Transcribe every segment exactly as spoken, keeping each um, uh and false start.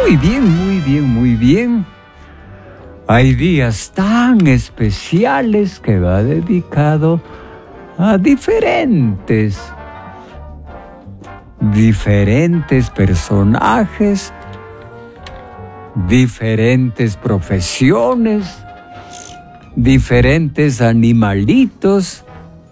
Muy bien, muy bien, muy bien. Hay días tan especiales que va dedicado a diferentes, diferentes personajes, diferentes profesiones, diferentes animalitos.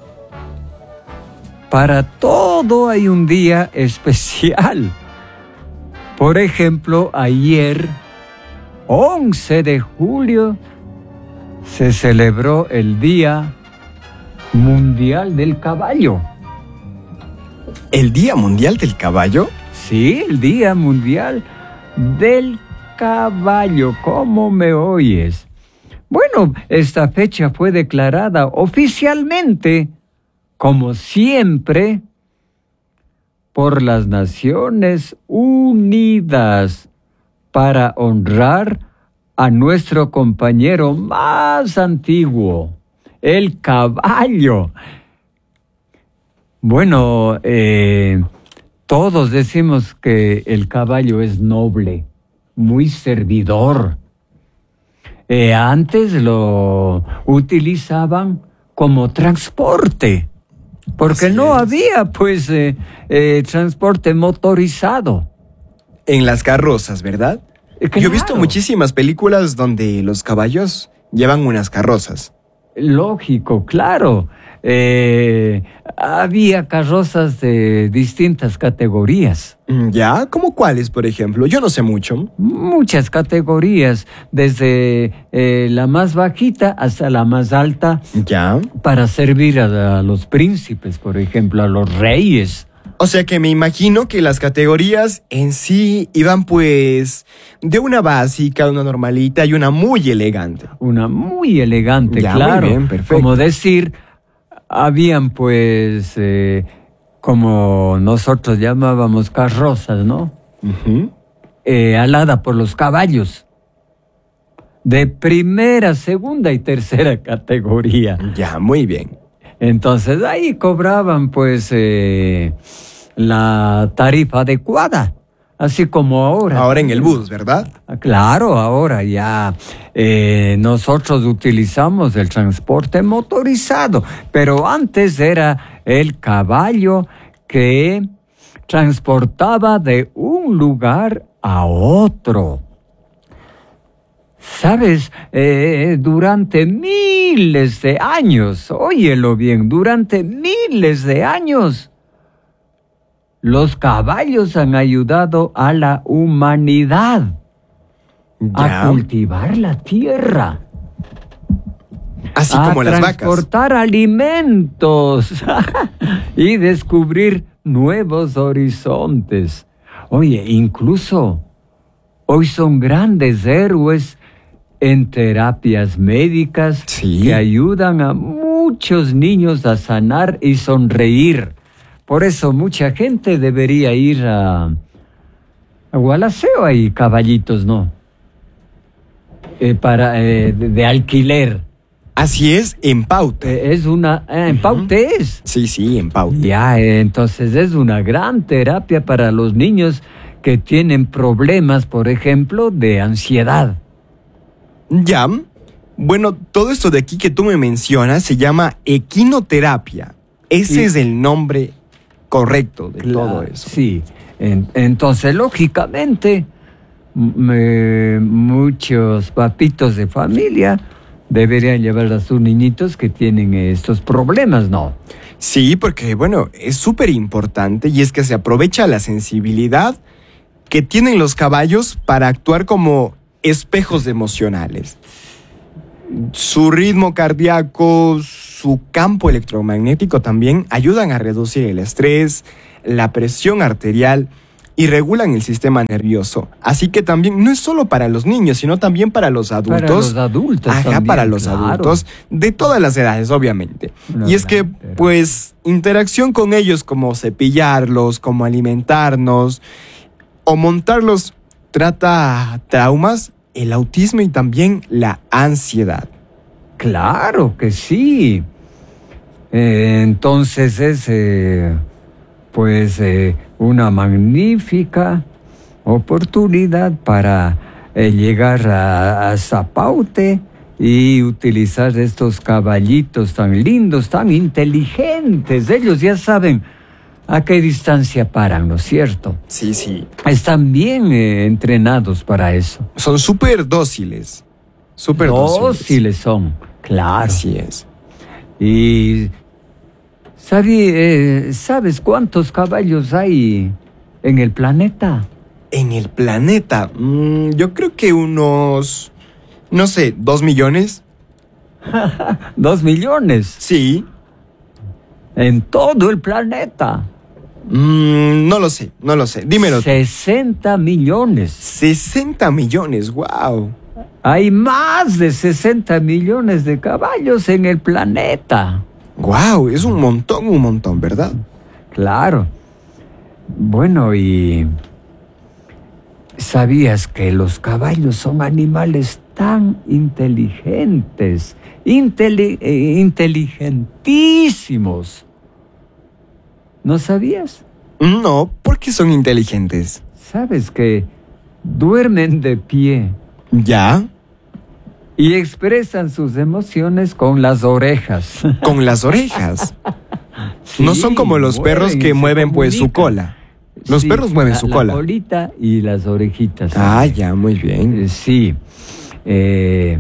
Para todo hay un día especial. Por ejemplo, ayer, once de julio, se celebró el Día Mundial del Caballo. ¿El Día Mundial del Caballo? Sí, el Día Mundial del Caballo. ¿Cómo me oyes? Bueno, esta fecha fue declarada oficialmente, como siempre, por las Naciones Unidas para honrar a nuestro compañero más antiguo, el caballo. Bueno, eh, todos decimos que el caballo es noble, muy servidor. Eh, antes lo utilizaban como transporte, porque Así no es. había, pues, eh, eh, transporte motorizado. En las carrozas, ¿verdad? Eh, Yo he visto claro. muchísimas películas donde los caballos llevan unas carrozas. Lógico, claro. Eh, había carrozas de distintas categorías. Mm, ¿Ya? ¿Cómo cuáles, por ejemplo? Yo no sé mucho. Muchas categorías, desde eh, la más bajita hasta la más alta, ¿Ya? para servir a, a los príncipes, por ejemplo, a los reyes. O sea que me imagino que las categorías en sí iban pues de una básica, una normalita y una muy elegante. Una muy elegante, Ya, muy claro. bien, perfecto. Como decir, habían pues, eh, como nosotros llamábamos carrozas, ¿no? Ujú. Eh, alada por los caballos. De primera, segunda y tercera categoría. Ya, muy bien. Entonces ahí cobraban pues eh, la tarifa adecuada, así como ahora. Ahora en el bus, ¿verdad? Ah, claro, ahora ya eh, nosotros utilizamos el transporte motorizado, pero antes era el caballo que transportaba de un lugar a otro. ¿Sabes? Eh, durante miles de años, óyelo bien, durante miles de años, los caballos han ayudado a la humanidad a Ya. cultivar la tierra, Así a como las vacas. transportar alimentos y descubrir nuevos horizontes. Oye, incluso hoy son grandes héroes en terapias médicas Sí. que ayudan a muchos niños a sanar y sonreír. Por eso mucha gente debería ir a, a Gualaceo. Hay caballitos, ¿no? Eh, para, eh, de, de alquiler. Así es, en Pauta. Eh, es una... eh, en Paute es. Sí, sí, en Pauta. Ya, eh, entonces es una gran terapia para los niños que tienen problemas, por ejemplo, de ansiedad. Ya. Bueno, todo esto de aquí que tú me mencionas se llama equinoterapia. Ese Y- es el nombre correcto de Claro, todo eso. Sí, En- entonces lógicamente m- eh, muchos papitos de familia deberían llevar a sus niñitos que tienen estos problemas, ¿no? Sí, porque bueno, es súper importante y es que se aprovecha la sensibilidad que tienen los caballos para actuar como espejos emocionales. Su ritmo cardíaco, su campo electromagnético también ayudan a reducir el estrés, la presión arterial y regulan el sistema nervioso. Así que también no es solo para los niños, sino también para los adultos. Para los adultos Ajá, también, para los claro. adultos de todas las edades, obviamente. Una y es que, gran terapia. pues, interacción con ellos como cepillarlos, como alimentarnos o montarlos trata traumas, el autismo y también la ansiedad. Claro que sí. Eh, entonces es, eh, pues, eh, una magnífica oportunidad para eh, llegar a, a Zapaute y utilizar estos caballitos tan lindos, tan inteligentes. Ellos ya saben a qué distancia paran, ¿no es cierto? Sí, sí. Están bien eh, entrenados para eso. Son súper dóciles. Súper dóciles. Dóciles son, claro. Así es. Y ¿sabe, eh, ¿sabes cuántos caballos hay en el planeta? En el planeta, mmm, yo creo que unos, no sé, dos millones. Dos millones. Sí. En todo el planeta. Mm, no lo sé, no lo sé. Dímelo. sesenta millones. sesenta millones, wow. Hay más de sesenta millones de caballos en el planeta. Wow, es un montón, un montón, ¿verdad? Claro. Bueno, y ¿sabías que los caballos son animales tan inteligentes, inteli- eh, inteligentísimos? ¿No sabías? No, porque son inteligentes. ¿Sabes que duermen de pie ¿Ya? y expresan sus emociones con las orejas? Con las orejas. Sí, No son como los mueven perros y que se mueven pues su comunican. cola. Los Sí, perros mueven la- su cola. La colita y las orejitas. Ah, ya, muy bien. Eh, Sí. Eh,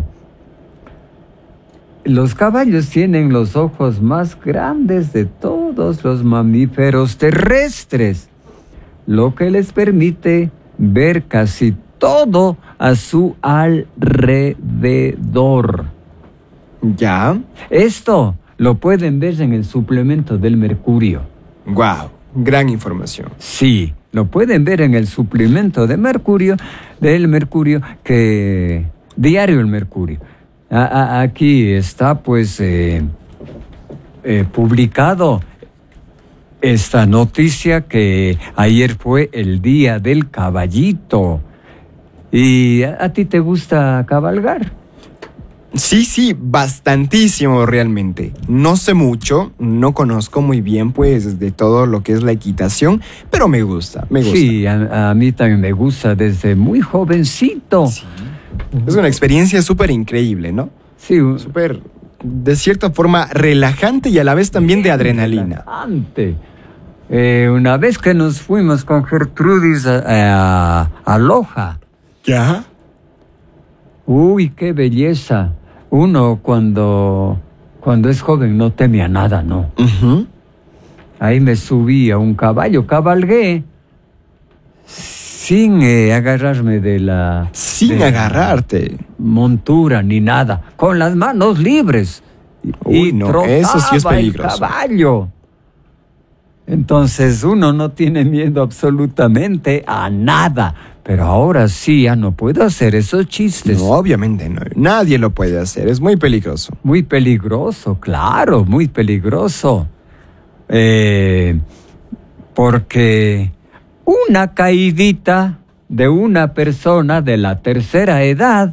los caballos tienen los ojos más grandes de todos los mamíferos terrestres, lo que les permite ver casi todo a su alrededor. ¿Ya? Esto lo pueden ver en el suplemento del Mercurio. Wow, gran información. Sí, lo pueden ver en el suplemento de Mercurio, del Mercurio, que Diario El Mercurio. A- a- aquí está, pues, eh, eh, publicado esta noticia que ayer fue el Día del Caballito. ¿Y a, a ti te gusta cabalgar? Sí, sí, bastantísimo realmente. No sé mucho, no conozco muy bien pues de todo lo que es la equitación, pero me gusta, me gusta. Sí, a, a mí también me gusta desde muy jovencito. Sí. Es una experiencia súper increíble, ¿no? Sí, un- Súper, de cierta forma, relajante y a la vez también de adrenalina. relajante. Eh, una vez que nos fuimos con Gertrudis a, a, a Loja, ¿Ya? uy, qué belleza. Uno cuando, cuando es joven no teme a nada, ¿no? Ujú. Ahí me subí a un caballo, cabalgué sin eh, agarrarme de la... Sin de la agarrarte. montura ni nada, con las manos libres. Uy, no, eso sí es trotaba el peligroso. caballo. Entonces uno no tiene miedo absolutamente a nada. Pero ahora sí, ya no puedo hacer esos chistes. No, obviamente no. Nadie lo puede hacer, es muy peligroso. Muy peligroso, claro, muy peligroso. Eh, porque una caidita de una persona de la tercera edad,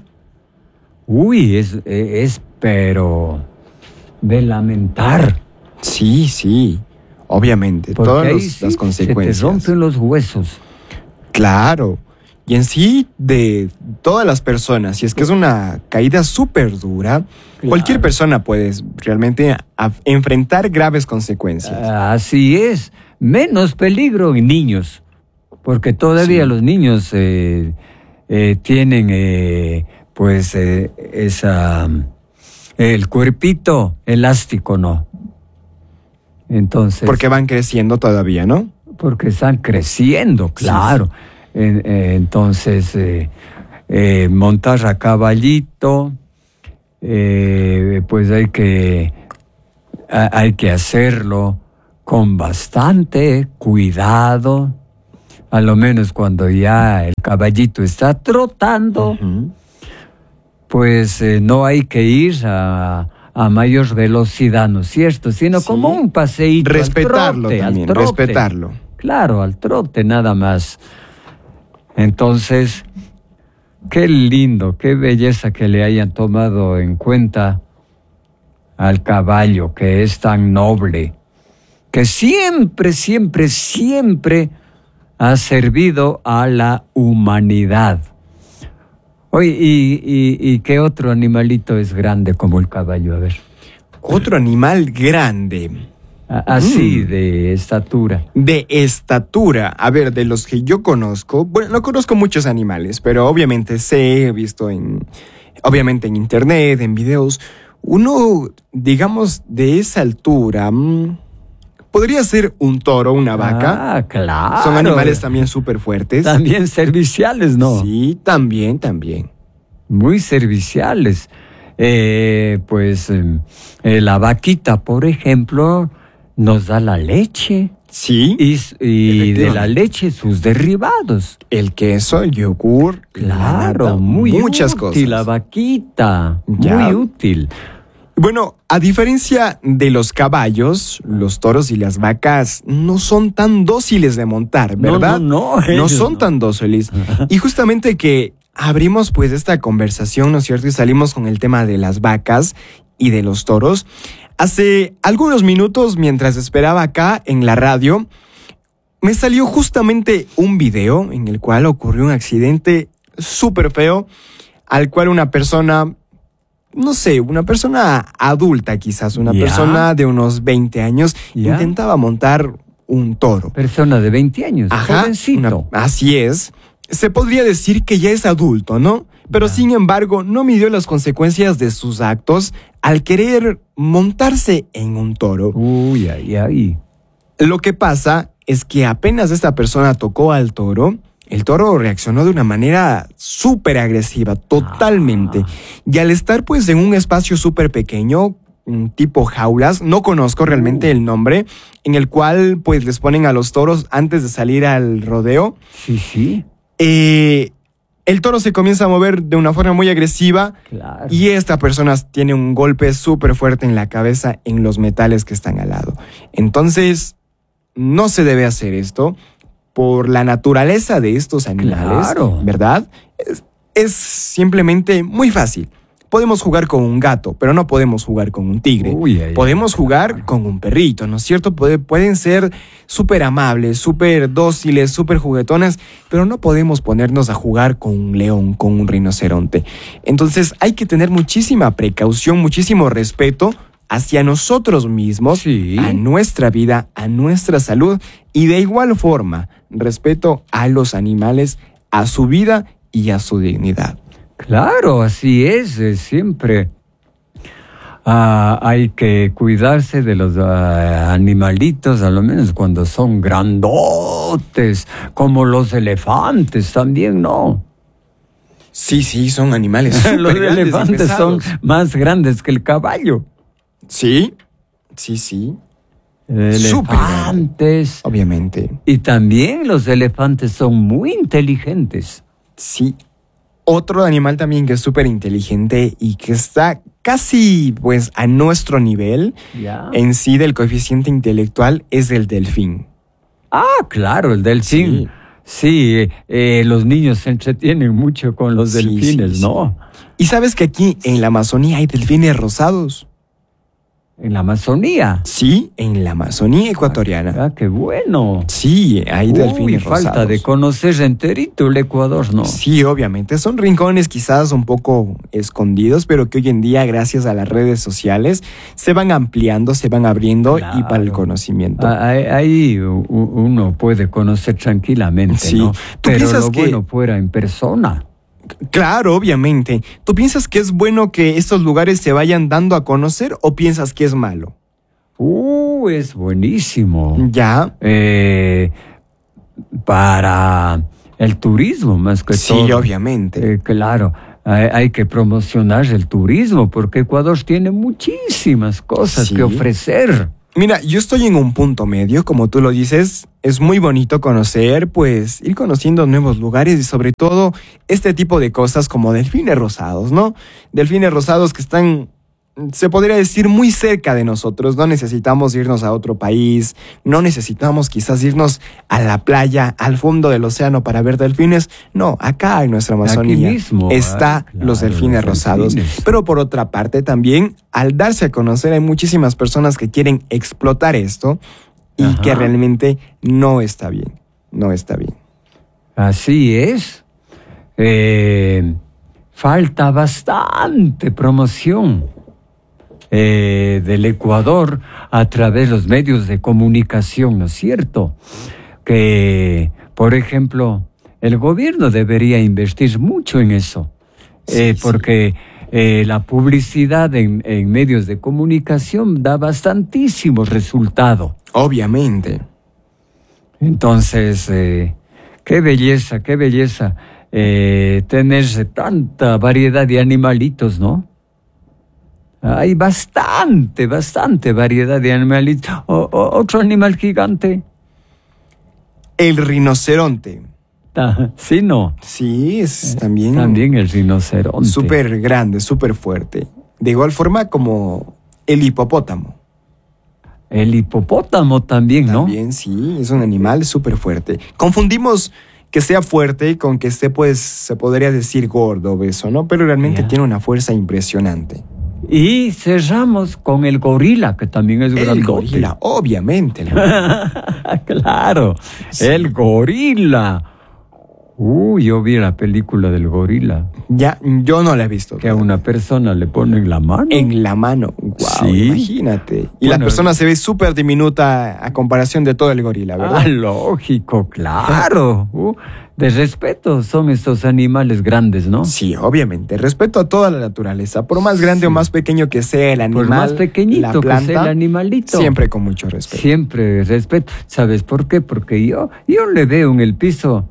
uy, es, es pero de lamentar. Sí, sí, obviamente. Porque Todas ahí los- sí las consecuencias. se te rompen los huesos. Claro. Y en sí, de todas las personas, si es que es una caída súper dura, cualquier persona puede realmente a- enfrentar graves consecuencias. Así es, menos peligro en niños, porque todavía Sí. los niños eh, eh, tienen eh, pues eh, esa el cuerpito elástico, ¿no? Entonces, Porque van creciendo todavía, ¿no? porque están creciendo, claro. En- eh, entonces, eh, eh, montar a caballito, eh, pues hay que, ha- hay que hacerlo con bastante cuidado, a lo menos cuando ya el caballito está trotando, Ujú. pues eh, no hay que ir a, a mayor velocidad, ¿no es cierto? Sino Sí. como un paseíto al Respetarlo trote, al también, trote. respetarlo. Claro, al trote nada más. Entonces, qué lindo, qué belleza que le hayan tomado en cuenta al caballo, que es tan noble, que siempre, siempre, siempre ha servido a la humanidad. Oye, ¿y, y, y qué otro animalito es grande como el caballo? A ver. Otro animal grande. Así, Mm. de estatura. De estatura. A ver, de los que yo conozco, bueno, no conozco muchos animales, pero obviamente sé, he visto en, obviamente en internet, en videos. Uno, digamos, de esa altura, mmm, podría ser un toro, una vaca. Ah, claro. Son animales también súper fuertes. También serviciales, ¿no? Sí, también, también. Muy serviciales. Eh, pues eh, eh, la vaquita, por ejemplo, nos da la leche. Sí. Y, y de la leche sus derivados. El queso, el yogur. Claro, nata, muy muchas útil cosas. la vaquita. Ya. Muy útil. Bueno, a diferencia de los caballos, los toros y las vacas no son tan dóciles de montar, ¿verdad? No, no, no. No son no. tan dóciles. Y justamente que abrimos pues esta conversación, ¿no es cierto? Y salimos con el tema de las vacas y de los toros. Hace algunos minutos, mientras esperaba acá en la radio, me salió justamente un video en el cual ocurrió un accidente súper feo, al cual una persona, no sé, una persona adulta quizás, una Ya. persona de unos veinte años, Ya. intentaba montar un toro. Persona de veinte años, Ajá, jovencito. una- así es. Se podría decir que ya es adulto, ¿no? Pero Ya. sin embargo, no midió las consecuencias de sus actos al querer montarse en un toro. Uy, ay, ay. Lo que pasa es que apenas esta persona tocó al toro, el toro reaccionó de una manera súper agresiva, totalmente. Ah. Y al estar pues en un espacio súper pequeño, un tipo jaulas, no conozco realmente Uh. el nombre, en el cual pues les ponen a los toros antes de salir al rodeo, Sí, sí, eh, el toro se comienza a mover de una forma muy agresiva claro. y esta persona tiene un golpe súper fuerte en la cabeza en los metales que están al lado. Entonces, no se debe hacer esto por la naturaleza de estos animales, Claro. ¿verdad? Es, es simplemente muy fácil. Podemos jugar con un gato, pero no podemos jugar con un tigre. Uy, ay, podemos ay, jugar claro. con un perrito, ¿no es cierto? Puede- pueden ser súper amables, súper dóciles, súper juguetonas, pero no podemos ponernos a jugar con un león, con un rinoceronte. Entonces hay que tener muchísima precaución, muchísimo respeto hacia nosotros mismos, Sí. a nuestra vida, a nuestra salud y de igual forma respeto a los animales, a su vida y a su dignidad. Claro, así es, eh, siempre ah, hay que cuidarse de los ah, animalitos, a lo menos cuando son grandotes, como los elefantes también, ¿no? Sí, sí, son animales Los súper grandes y elefantes son pesados. más grandes que el caballo. Sí, sí, sí, Súper Elefantes. obviamente. Y también los elefantes son muy inteligentes. Sí. Otro animal también que es súper inteligente y que está casi pues a nuestro nivel ¿Ya? en sí del coeficiente intelectual es el delfín. Ah, claro, el delfín. Sí, eh, eh, los niños se entretienen mucho con los Sí, delfines, sí, ¿no? Y sabes que aquí en la Amazonía hay delfines rosados. En la Amazonía. Sí, en la Amazonía ecuatoriana. Ah, qué bueno. Sí, hay Uy, delfines falta rosados. de conocer enterito el Ecuador, ¿no? Sí, obviamente. Son rincones quizás un poco escondidos, pero que hoy en día, gracias a las redes sociales, se van ampliando, se van abriendo y para el Claro. conocimiento. Ah, Ahí, ahí u- uno puede conocer tranquilamente, Sí. ¿no? ¿Tú Pero piensas lo que- bueno fuera en persona. Claro, obviamente. ¿Tú piensas que es bueno que estos lugares se vayan dando a conocer o piensas que es malo? Uh, es buenísimo. Ya. Eh, para el turismo, más que Sí, todo. obviamente. Eh, claro, hay, hay que promocionar el turismo porque Ecuador tiene muchísimas cosas Sí. que ofrecer. Mira, yo estoy en un punto medio, como tú lo dices, es muy bonito conocer, pues ir conociendo nuevos lugares y sobre todo este tipo de cosas como delfines rosados, ¿no? Delfines rosados que están, se podría decir, muy cerca de nosotros, no necesitamos irnos a otro país, no necesitamos quizás irnos a la playa, al fondo del océano para ver delfines, no, acá en nuestra Amazonía mismo, está ah, claro, los delfines los rosados. delfines. Pero por otra parte también, al darse a conocer, hay muchísimas personas que quieren explotar esto y Ajá. que realmente no está bien. no está bien. Así es. Eh, falta bastante promoción eh, del Ecuador a través de los medios de comunicación, ¿no es cierto? Que, por ejemplo, el gobierno debería invertir mucho en eso, eh, Sí, porque eh, la publicidad en, en medios de comunicación da bastantísimo resultado. Obviamente. Entonces, eh, qué belleza, qué belleza eh, tener tanta variedad de animalitos, ¿no? Hay bastante, bastante variedad de animalitos. O- o- otro animal gigante. El rinoceronte. Ah, sí, no. Sí, es también, También el rinoceronte. súper grande, súper fuerte. De igual forma como el hipopótamo. El hipopótamo también, ¿no? También, sí, es un animal súper fuerte. Confundimos que sea fuerte con que esté, pues, se podría decir gordo, obeso, ¿no? Pero realmente Ya. tiene una fuerza impresionante. Y cerramos con el gorila, que también es El grandote. gorila, obviamente. el gorila. Claro, Sí. el gorila. Uy, yo vi la película del gorila, Ya, yo no la he visto. que a una persona le ponen la mano. En la mano. Wow, Sí. imagínate. Y la Bueno, persona se ve súper diminuta a comparación de todo el gorila, ¿verdad? Ah, lógico, claro. Uh, de respeto son estos animales grandes, ¿no? Sí, obviamente. Respeto a toda la naturaleza. Por más grande Sí. o más pequeño que sea el animal, Por más pequeñito la que planta, sea el animalito. siempre con mucho respeto. Siempre respeto. ¿Sabes por qué? Porque yo, yo le veo en el piso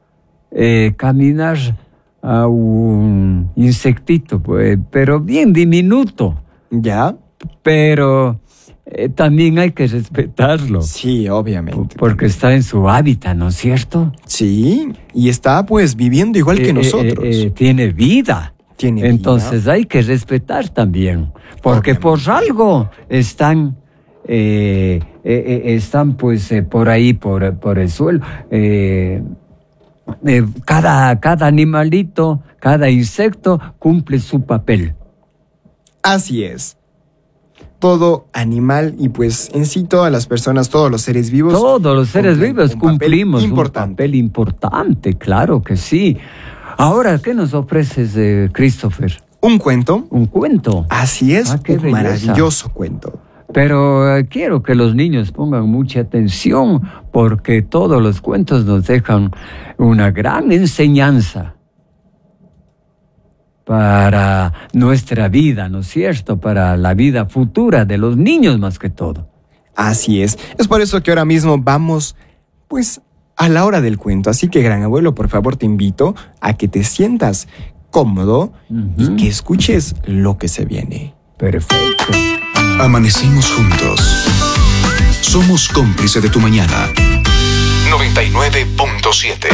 eh, caminar a un insectito, pues, pero bien diminuto. ¿Ya? Pero eh, también hay que respetarlo. Sí, obviamente. Porque está en su hábitat, ¿no es cierto? Sí, y está pues viviendo igual que Eh, eh, nosotros. eh, eh, tiene vida. Tiene vida. Entonces hay que respetar también. Porque Obviamente. por algo están, eh, eh, eh, están pues eh, por ahí, por, por el suelo. Eh, eh, cada, cada animalito, cada insecto cumple su papel. Así es. Todo animal y pues en sí todas las personas, todos los seres vivos. Todos los seres cumplen vivos un papel cumplimos importante. un papel importante, claro que sí. Ahora, ¿qué nos ofreces, eh, Christopher? Un cuento. Un cuento. Así es, Ah, qué un belleza. maravilloso cuento. Pero eh, quiero que los niños pongan mucha atención porque todos los cuentos nos dejan una gran enseñanza para nuestra vida, ¿no es cierto? Para la vida futura de los niños más que todo. Así es. Es por eso que ahora mismo vamos, pues, a la hora del cuento. Así que, gran abuelo, por favor, te invito a que te sientas cómodo Ujú. y que escuches lo que se viene. Perfecto. Amanecimos juntos. Somos cómplices de tu mañana. noventa y nueve punto siete.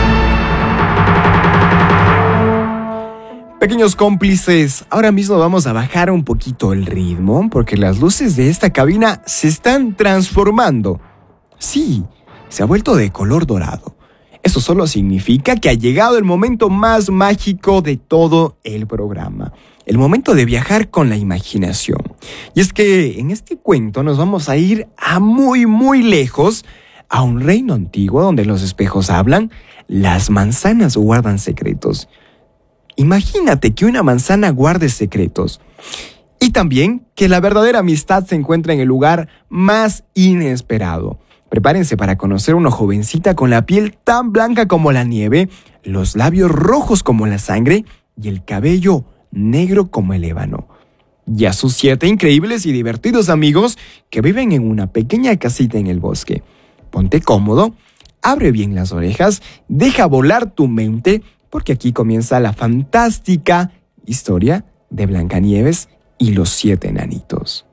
Pequeños cómplices, ahora mismo vamos a bajar un poquito el ritmo porque las luces de esta cabina se están transformando. Sí, se ha vuelto de color dorado. Eso solo significa que ha llegado el momento más mágico de todo el programa. El momento de viajar con la imaginación. Y es que en este cuento nos vamos a ir a muy, muy lejos, a un reino antiguo donde los espejos hablan, las manzanas guardan secretos. Imagínate que una manzana guarde secretos. Y también que la verdadera amistad se encuentra en el lugar más inesperado. Prepárense para conocer a una jovencita con la piel tan blanca como la nieve, los labios rojos como la sangre y el cabello negro como el ébano. Y a sus siete increíbles y divertidos amigos que viven en una pequeña casita en el bosque. Ponte cómodo, abre bien las orejas, deja volar tu mente, porque aquí comienza la fantástica historia de Blancanieves y los siete enanitos.